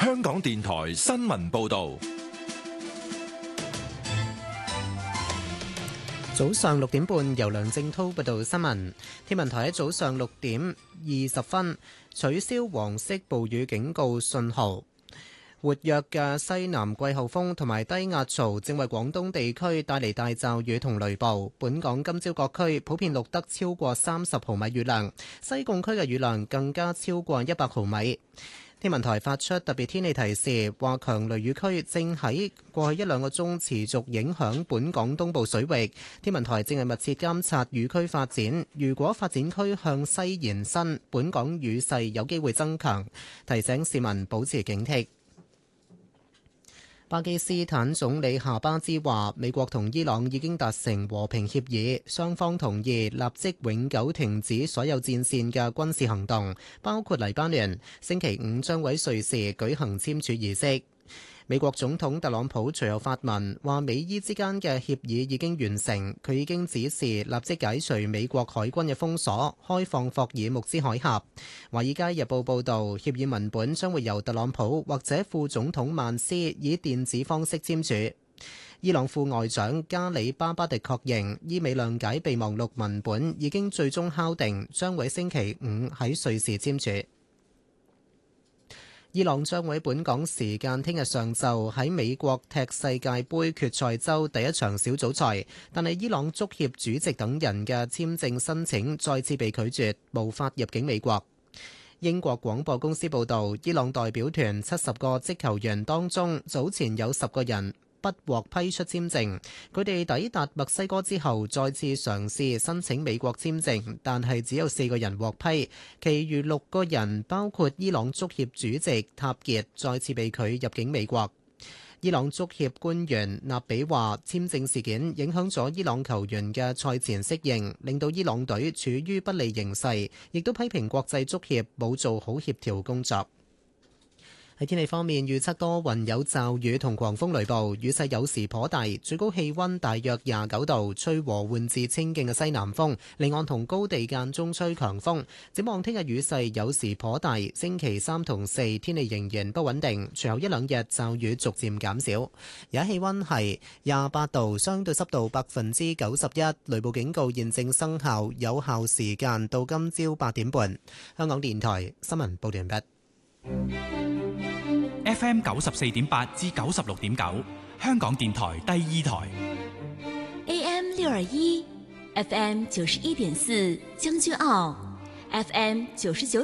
香港電台新聞報道。 早上6點半，由梁正濤報道新聞。天文台喺早上6點20分取消黃色暴雨警告信號。活躍嘅西南季候風同埋低壓槽正為廣東地區帶嚟大驟雨同雷暴。本港今朝各區普遍錄得超過30毫米雨量，西貢區嘅雨量更加超過100毫米。天文台發出特別天氣提示，話強雷雨區正喺過去1-2個鐘持續影響本港東部水域。天文台正係密切監察雨區發展，如果發展區向西延伸，本港雨勢有機會增強，提醒市民保持警惕。巴基斯坦總理夏巴茲話，美國同伊朗已經達成和平協議，雙方同意立即永久停止所有戰線嘅軍事行動，包括黎巴嫩。星期五將喺瑞士舉行簽署儀式。美國總統特朗普隨後發文話，美伊之間嘅協議已經完成，佢已經指示立即解除美國海軍嘅封鎖，開放霍爾木茲海峽。《華爾街日報》報導，協議文本將會由特朗普或者副總統曼斯以電子方式簽署。伊朗副外長加里巴巴迪確認，伊美諒解備忘錄文本已經最終敲定，將會星期五喺瑞士簽署。伊朗將會喺本港時間聽日上晝喺美國踢世界盃決賽周第一場小組賽，但係伊朗足協主席等人嘅簽證申請再次被拒絕，無法入境美國。英國廣播公司報導，伊朗代表團70個職球員當中，早前有10個人不獲批出簽證，佢哋抵達墨西哥之後再次嘗試申請美國簽證，但係只有4個人獲批，其餘6個人包括伊朗足協主席塔傑再次被拒入境美國。伊朗足協官員納比話，簽證事件影響咗伊朗球員嘅賽前適應，令到伊朗隊處於不利形勢，亦都批評國際足協冇做好協調工作。喺天氣方面，預測多雲有驟雨同狂風雷暴，雨勢有時頗大，最高氣溫大約29度，吹和緩至清勁嘅西南風，離岸同高地間中吹強風。展望聽日雨勢有時頗大，星期3同4天氣仍然不穩定，隨後1-2日驟雨逐漸減少。而家氣溫係28度，相對濕度91%，雷暴警告現正生效，有效時間到今朝8點半。香港電台新聞報道完畢。 FM 94.8至96.9，香港電台第2台。 AM 621，FM 91.4，將軍澳，FM 99.